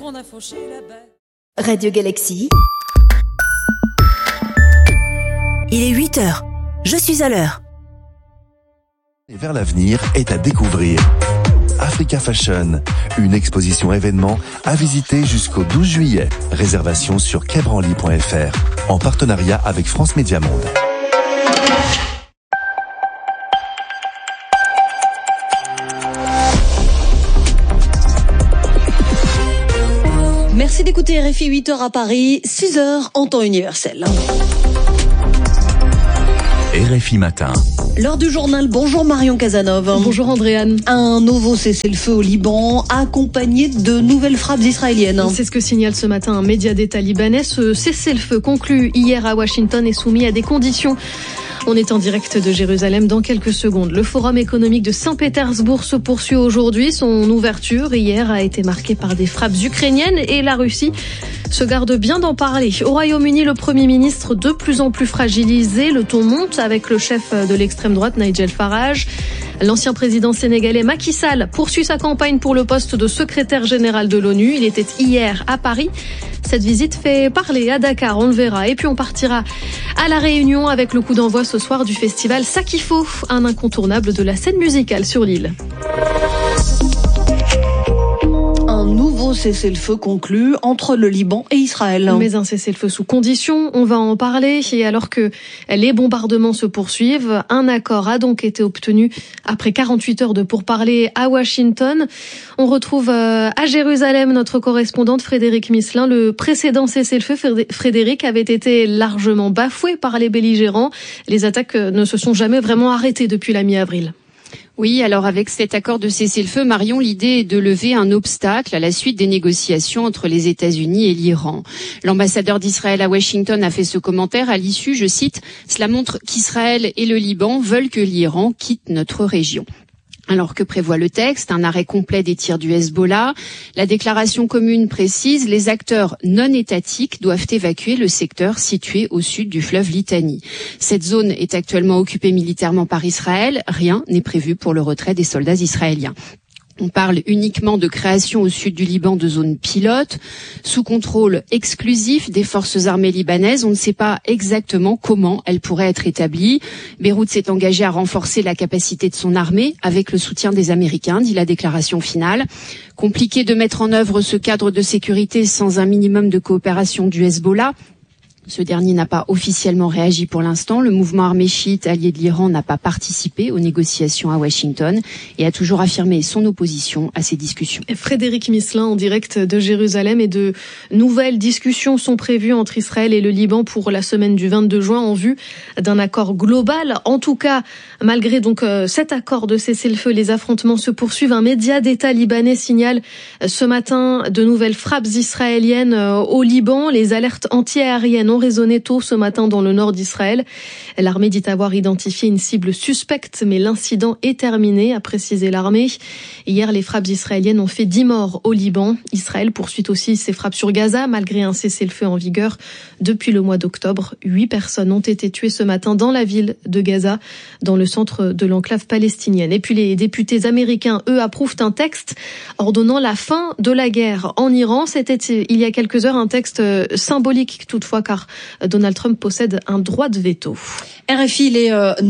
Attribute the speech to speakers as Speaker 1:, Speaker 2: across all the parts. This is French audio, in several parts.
Speaker 1: qu'on a fauché la bête.
Speaker 2: Radio Galaxy. Il est 8h. Je suis à l'heure.
Speaker 3: Et vers l'avenir est à découvrir. Africa Fashion, une exposition événement à visiter jusqu'au 12 juillet. Réservation sur quaibranly.fr en partenariat avec France Média Monde.
Speaker 4: Merci d'écouter RFI 8h à Paris, 6h en temps universel.
Speaker 3: RFI Matin.
Speaker 4: L'heure du journal, bonjour Marion Casanov.
Speaker 5: Bonjour Andréane.
Speaker 4: Un nouveau cessez-le-feu au Liban, accompagné de nouvelles frappes israéliennes.
Speaker 5: C'est ce que signale ce matin un média d'État libanais. Ce cessez-le-feu conclu hier à Washington est soumis à des conditions. On est en direct de Jérusalem dans quelques secondes. Le forum économique de Saint-Pétersbourg se poursuit aujourd'hui. Son ouverture hier a été marquée par des frappes ukrainiennes et la Russie se garde bien d'en parler. Au Royaume-Uni, le Premier ministre de plus en plus fragilisé. Le ton monte avec le chef de l'extrême droite, Nigel Farage. L'ancien président sénégalais Macky Sall poursuit sa campagne pour le poste de secrétaire général de l'ONU. Il était hier à Paris. Cette visite fait parler à Dakar, on le verra. Et puis on partira à La Réunion avec le coup d'envoi ce soir du festival Sakifo, un incontournable de la scène musicale sur l'île.
Speaker 4: Un nouveau cessez-le-feu conclu entre le Liban et Israël.
Speaker 5: Mais un cessez-le-feu sous condition, on va en parler. Et alors que les bombardements se poursuivent, un accord a donc été obtenu après 48 heures de pourparlers à Washington. On retrouve à Jérusalem notre correspondante Frédéric Misselin. Le précédent cessez-le-feu, Frédéric, avait été largement bafoué par les belligérants. Les attaques ne se sont jamais vraiment arrêtées depuis la mi-avril.
Speaker 6: Oui, alors avec cet accord de cessez-le-feu, Marion, l'idée est de lever un obstacle à la suite des négociations entre les États-Unis et l'Iran. L'ambassadeur d'Israël à Washington a fait ce commentaire à l'issue, je cite, « Cela montre qu'Israël et le Liban veulent que l'Iran quitte notre région ». Alors que prévoit le texte, un arrêt complet des tirs du Hezbollah. La déclaration commune précise, les acteurs non étatiques doivent évacuer le secteur situé au sud du fleuve Litani. Cette zone est actuellement occupée militairement par Israël. Rien n'est prévu pour le retrait des soldats israéliens. On parle uniquement de création au sud du Liban de zones pilotes, sous contrôle exclusif des forces armées libanaises. On ne sait pas exactement comment elles pourraient être établies. Beyrouth s'est engagée à renforcer la capacité de son armée avec le soutien des Américains, dit la déclaration finale. Compliqué de mettre en œuvre ce cadre de sécurité sans un minimum de coopération du Hezbollah. Ce dernier n'a pas officiellement réagi pour l'instant. Le mouvement armé chiite allié de l'Iran n'a pas participé aux négociations à Washington et a toujours affirmé son opposition à ces discussions.
Speaker 5: Frédéric Misselin en direct de Jérusalem, et de nouvelles discussions sont prévues entre Israël et le Liban pour la semaine du 22 juin en vue d'un accord global. En tout cas, malgré donc cet accord de cessez-le-feu, les affrontements se poursuivent. Un média d'État libanais signale ce matin de nouvelles frappes israéliennes au Liban. Les alertes anti-aériennes ont résonné tôt ce matin dans le nord d'Israël. L'armée dit avoir identifié une cible suspecte, mais l'incident est terminé, a précisé l'armée. Hier, les frappes israéliennes ont fait 10 morts au Liban. Israël poursuit aussi ses frappes sur Gaza, malgré un cessez-le-feu en vigueur depuis le mois d'octobre. 8 personnes ont été tuées ce matin dans la ville de Gaza, dans le centre de l'enclave palestinienne. Et puis les députés américains, eux, approuvent un texte ordonnant la fin de la guerre en Iran. C'était il y a quelques heures un texte symbolique toutefois, car Donald Trump possède un droit de veto.
Speaker 4: RFI, il est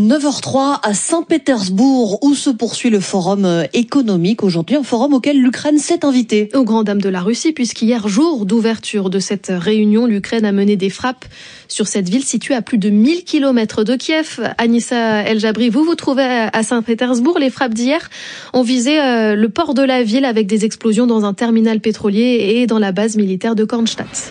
Speaker 4: 9h03 à Saint-Pétersbourg, où se poursuit le forum économique. Aujourd'hui, un forum auquel l'Ukraine s'est invitée.
Speaker 5: Aux grandes dames de la Russie, puisqu'hier, jour d'ouverture de cette réunion, l'Ukraine a mené des frappes sur cette ville située à plus de 1000 km de Kiev. Anissa El-Jabri, vous vous trouvez à Saint-Pétersbourg. Les frappes d'hier ont visé le port de la ville avec des explosions dans un terminal pétrolier et dans la base militaire de Kronstadt.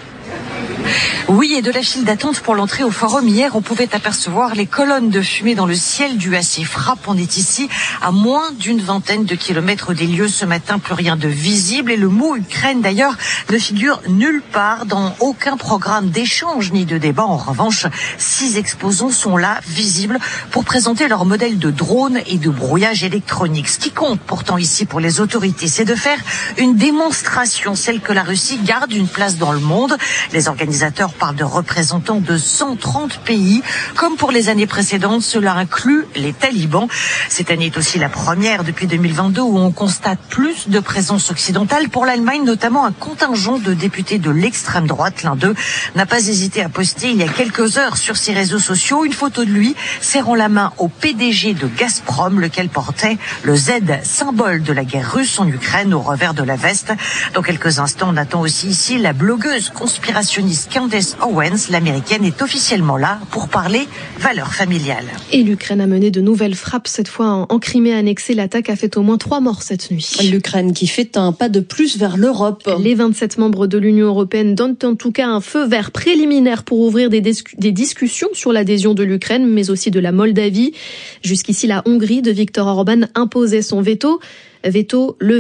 Speaker 7: Oui, et de la file d'attente pour l'entrée au forum hier, on pouvait apercevoir les colonnes de fumée dans le ciel dû à ces frappes. On est ici à moins d'une vingtaine de kilomètres des lieux ce matin, plus rien de visible. Et le mot Ukraine, d'ailleurs, ne figure nulle part dans aucun programme d'échange ni de débat. En revanche, 6 exposants sont là, visibles, pour présenter leur modèle de drone et de brouillage électronique. Ce qui compte pourtant ici pour les autorités, c'est de faire une démonstration, celle que la Russie garde une place dans le monde. Les organisations organisateurs parlent de représentants de 130 pays. Comme pour les années précédentes, cela inclut les talibans. Cette année est aussi la première depuis 2022 où on constate plus de présence occidentale. Pour l'Allemagne, notamment un contingent de députés de l'extrême droite. L'un d'eux n'a pas hésité à poster il y a quelques heures sur ses réseaux sociaux une photo de lui serrant la main au PDG de Gazprom, lequel portait le Z, symbole de la guerre russe en Ukraine, au revers de la veste. Dans quelques instants, on attend aussi ici la blogueuse conspirationniste Candace Owens. L'américaine est officiellement là pour parler valeurs familiales.
Speaker 5: Et l'Ukraine a mené de nouvelles frappes, cette fois en Crimée annexée. L'attaque a fait au moins 3 morts cette nuit.
Speaker 4: L'Ukraine qui fait un pas de plus vers l'Europe.
Speaker 5: Les 27 membres de l'Union européenne donnent en tout cas un feu vert préliminaire pour ouvrir des discussions sur l'adhésion de l'Ukraine, mais aussi de la Moldavie. Jusqu'ici, la Hongrie de Viktor Orban imposait son veto. Veto levé